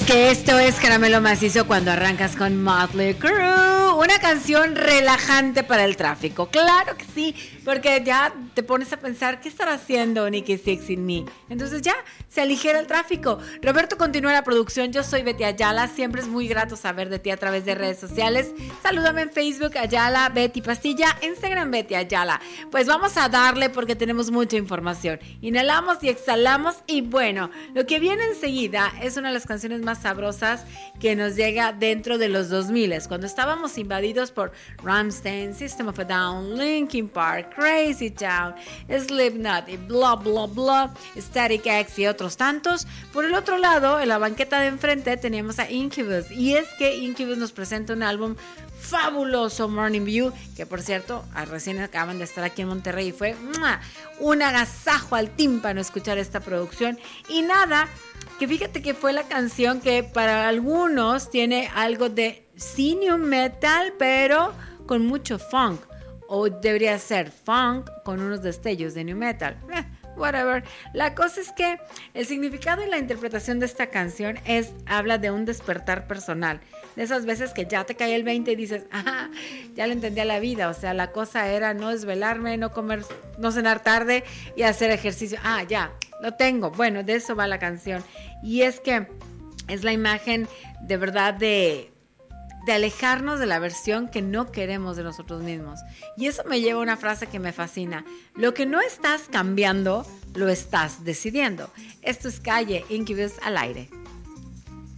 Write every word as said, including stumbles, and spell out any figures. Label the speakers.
Speaker 1: que esto es Caramelo Macizo cuando arrancas con Motley Crue, una canción relajante para el tráfico. Claro que sí, porque ya te pones a pensar, ¿qué estará haciendo Nicky Six sin mí? Entonces ya se aligera el tráfico. Roberto continúa la producción, yo soy Betty Ayala, siempre es muy grato saber de ti a través de redes sociales. Salúdame en Facebook, Ayala, Betty Pastilla, Instagram, Betty Ayala. Pues vamos a darle porque tenemos mucha información. Inhalamos y exhalamos y bueno, lo que viene enseguida es una de las canciones más sabrosas que nos llega dentro de los dos mil, cuando estábamos invadidos por Rammstein, System of a Down, Linkin Park, Crazy Town, Slipknot y bla bla bla, Static X y otros tantos. Por el otro lado, en la banqueta de enfrente teníamos a Incubus, y es que Incubus nos presenta un álbum fabuloso, Morning View, que por cierto recién acaban de estar aquí en Monterrey y fue ¡mua! Un agasajo al tímpano escuchar esta producción. Y nada, que fíjate que fue la canción que para algunos tiene algo de sí new metal, pero con mucho funk, o debería ser funk con unos destellos de new metal. Eh, whatever. La cosa es que el significado y la interpretación de esta canción es, habla de un despertar personal, de esas veces que ya te cae el veinte y dices, ah, ya le entendí a la vida, o sea, la cosa era no desvelarme, no comer, no cenar tarde y hacer ejercicio. Ah, ya, lo tengo. Bueno, de eso va la canción. Y es que es la imagen de verdad de, de alejarnos de la versión que no queremos de nosotros mismos. Y eso me lleva a una frase que me fascina. Lo que no estás cambiando, lo estás decidiendo. Esto es Calle, Incubus al aire.